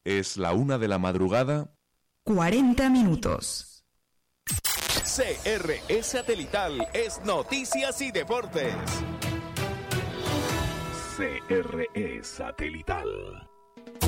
Es la 1 de la madrugada. 40 minutos. CRE Satelital es Noticias y Deportes. CRE Satelital.